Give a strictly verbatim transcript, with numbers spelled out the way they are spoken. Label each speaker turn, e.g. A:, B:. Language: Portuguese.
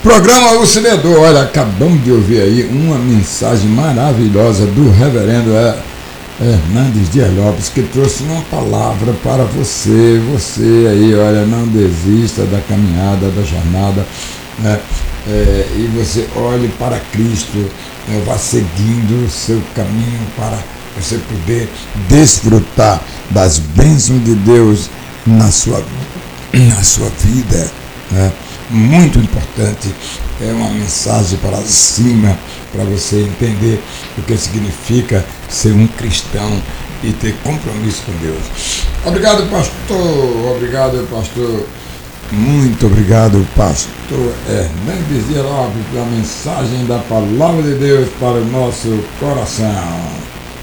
A: Programa Auxiliador. Olha, acabamos de ouvir aí uma mensagem maravilhosa do reverendo Hernandes Dias Lopes, que trouxe uma palavra para você. Você aí, olha, não desista da caminhada, da jornada, né? É, e você olhe para Cristo, né? Vá seguindo o seu caminho para você poder desfrutar das bênçãos de Deus na sua, na sua vida, né? Muito importante, é uma mensagem para cima, para você entender o que significa ser um cristão e ter compromisso com Deus. Obrigado, pastor, obrigado, pastor, muito obrigado, pastor Hernandes Dias Lopes, pela mensagem da palavra de Deus para o nosso coração.